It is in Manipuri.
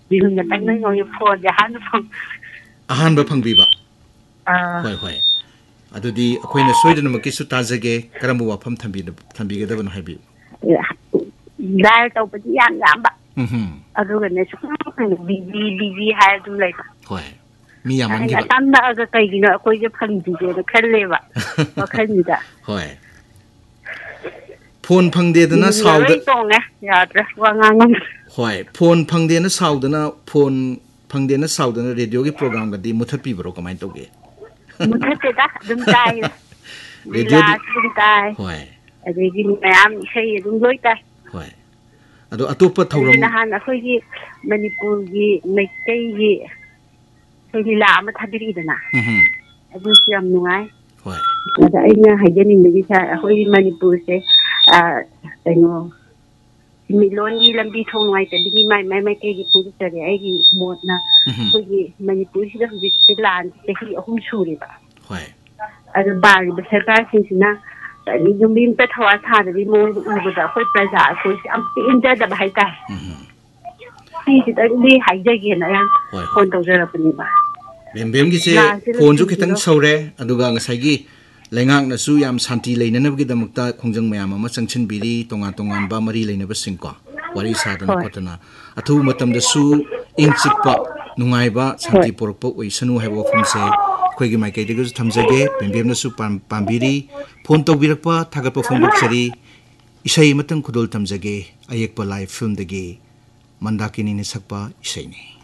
ꯃꯤꯍꯨꯟꯒ ꯇꯪꯅꯩ ꯉꯣꯏ ꯐꯣꯟꯁꯦ ꯑꯍꯥꯟꯕ ꯐꯪꯕꯤꯕ ꯍꯣꯏ ꯍꯣꯏ ꯑꯗꯨꯗꯤ ꯑꯩꯈꯣꯏꯅ ꯁꯣꯏꯗꯅꯃꯛꯀꯤꯁꯨ ꯇꯥꯖꯒꯦ ꯀꯔꯝꯕ ꯋꯥꯐꯝ ꯊꯝꯕꯤꯒꯗꯕꯅꯣ ꯍꯥꯏꯕꯤꯌꯨ ꯗꯥꯏꯜ ꯇꯧꯕꯗꯤ ꯌꯥꯝ ꯌꯥꯝꯕ ꯑꯗꯨꯒꯅꯦ ꯁꯨꯝ ꯕꯤꯖꯤ ꯍꯥꯏꯔ ꯑꯗꯨꯝ ꯂꯩꯕ ꯍꯣꯏ ꯃꯤ ꯑꯩꯅ ꯌꯥꯝꯃꯟꯈꯤꯕ ꯑꯁꯥꯝ ꯅꯛꯑꯒ ꯀꯩꯒꯤꯅꯣ ꯑꯩꯈꯣꯏꯁꯦ ꯐꯪꯗ꯭ꯔꯤꯁꯦꯅ ꯈꯜꯂꯦꯕ ꯋꯥꯈꯜꯁꯤꯗ ꯍꯣꯏ ꯐꯣꯟ ꯐꯪꯗꯦꯗꯅ ꯃꯤꯍꯨꯟꯒ ꯁꯥꯎꯗ ꯂꯣꯏ ꯇꯣꯡꯉꯦ ꯌꯥꯗ꯭ꯔꯦ ꯋꯥ ꯉꯥꯡꯉꯝꯗ꯭ꯔꯦ ꯍꯣꯏ ꯐꯣꯟ ꯐꯪꯗꯦꯅ ꯁꯥꯎꯗꯅ ꯐꯣꯟ ꯐꯪꯗꯦꯅ ꯁꯥꯎꯗꯅ ꯔꯦꯗꯤꯑꯣꯒꯤ ꯄ꯭ꯔꯣꯒ꯭ꯔꯥꯝꯒꯗꯤ ꯃꯨꯊꯠꯄꯤꯕ꯭ꯔꯣ ꯀꯃꯥꯏꯅ ꯇꯧꯒꯦ ꯃꯨꯊꯠꯇꯦꯗ ꯑꯗꯨꯝ ꯇꯥꯏꯗ ꯔꯦꯗꯤꯑꯣꯗꯤ ꯂꯤꯂꯥꯁꯨ ꯑꯗꯨꯝ ꯇꯥꯏ ꯍꯣꯏ ꯑꯗꯒꯤ ꯃꯌꯥꯝ ꯏꯁꯩ ꯑꯗꯨꯝ ꯂꯣꯏ ꯇꯥꯏ ꯍꯣꯏ ꯑꯗꯣ ꯑꯇꯣꯞꯄ ꯑꯗꯒꯤ ꯊꯧꯔꯝ ꯅꯍꯥꯟ ꯑꯩꯈꯣꯏꯒꯤ ꯃꯅꯤꯄꯨꯔꯒꯤ ꯃꯩꯇꯩꯒꯤ ꯑꯩꯈꯣꯏ ꯂꯤꯂꯥ ꯑꯃ ꯊꯥꯕꯤꯔꯛꯏꯗꯅ ꯑꯗꯨꯁꯨ ꯌꯥꯝ ꯅꯨꯡꯉꯥꯏ ꯍꯣꯏ ꯑꯗ ꯑꯩꯅ ꯍꯥꯏꯖꯅꯤꯡꯕꯒꯤ ꯑꯩꯈꯣꯏꯒꯤ ꯃꯅꯤꯄꯨꯔꯁꯦ ꯀꯩꯅꯣ ꯁꯦꯟꯃꯤꯠꯂꯣꯟꯒꯤ ꯂꯝꯕꯤ ꯊꯣꯡ ꯅꯨꯡꯉꯥꯏꯇꯕꯒꯤ ꯃꯥꯏ ꯃꯩꯇꯩꯒꯤ ꯐꯣꯡꯗꯣꯛꯆꯔꯤ ꯑꯩꯒꯤ ꯃꯣꯠꯅ ꯑꯩꯈꯣꯏꯒꯤ ꯃꯅꯤꯄꯨꯔꯁꯤꯗ ꯍꯧꯖꯤꯛꯁꯦ ꯂꯥꯟꯁꯦ ꯆꯍꯤ 3 ꯁꯨꯔꯦꯕ ꯍꯣꯏ ꯑꯗꯨ ꯄꯥꯜꯂꯤꯕ ꯁꯔꯀꯥꯔꯁꯤꯡꯁꯤꯅ ꯌꯨꯝꯕꯤ ꯑꯃꯇ ꯊꯋꯥ ꯁꯥꯗꯕꯤ ꯃꯑꯣꯡꯗ ꯎꯕꯗ ꯑꯩꯈꯣꯏ ꯄ꯭ꯔꯖꯥ ꯑꯩꯈꯣꯏꯁꯦ ꯌꯥꯝ ꯄꯦꯟꯖꯗꯕ ꯍꯥꯏꯇꯥꯔꯦ ꯁꯤꯁꯤꯗꯪꯗꯤ ꯍꯥꯏꯖꯒꯦꯅ ꯑꯩꯍꯥꯛ ꯍꯣꯏ ꯍꯣꯏ ꯐꯣꯟ ꯇꯧꯖꯔꯛꯄꯅꯦꯕ ꯕꯦꯝꯕꯦꯝꯒꯤꯁꯦ ꯂꯥꯟꯁꯦ ꯐꯣꯟꯁꯨ ꯈꯤꯇꯪ ꯂꯣꯏꯁꯤꯟꯕꯤꯔꯣ ꯁꯧꯔꯦ ꯑꯗꯨꯒ ꯉꯁꯥꯏꯒꯤ ꯂꯩꯉꯥꯛꯅꯁꯨ ꯌꯥꯝ ꯁꯥꯟꯇꯤ ꯂꯩꯅꯅꯕꯒꯤꯗꯃꯛꯇ ꯈꯣꯡꯖꯪ ꯃꯌꯥꯝ ꯑꯃ ꯆꯪꯁꯤꯟꯕꯤꯔꯤ ꯇꯣꯉꯥꯟ ꯇꯣꯉꯥꯟꯕ ꯃꯔꯤ ꯂꯩꯅꯕꯁꯤꯡꯀꯣ ꯋꯥꯔꯤ ꯁꯥꯗꯅ ꯍꯣꯏ ꯈꯣꯠꯇꯅ ꯑꯊꯨꯕ ꯃꯇꯝꯗꯁꯨ ꯏꯪ ꯆꯤꯛꯄ ꯅꯨꯡꯉꯥꯏꯕ ꯁꯥꯟꯇꯤ ꯍꯣꯏ ꯄꯣꯔꯛꯄ ꯑꯣꯏꯁꯅꯨ ꯍꯥꯏꯕ ꯋꯥꯐꯝꯁꯦ ꯑꯩꯈꯣꯏꯒꯤ ꯃꯥꯏꯀꯩꯗꯒꯤꯁꯨ ꯊꯝꯖꯒꯦ ꯕꯦꯝꯕꯦꯝꯅꯁꯨ ꯄꯥꯝꯕꯤꯔꯤ ꯐꯣꯟ ꯇꯧꯕꯤꯔꯛꯄ ꯊꯥꯒꯠꯄ ꯐꯣꯡꯗꯣꯛꯆꯔꯤ ꯏꯁꯩ ꯑꯃꯇꯪ ꯈꯨꯗꯣꯜ ꯇꯝꯖꯒꯦ ꯑꯌꯦꯛꯄ ꯂꯥꯏ ꯐꯤꯜꯝꯗꯒꯤ ꯃꯟꯗꯥꯀꯤꯅꯤꯅ ꯁꯛꯄ ꯏꯁꯩꯅꯤ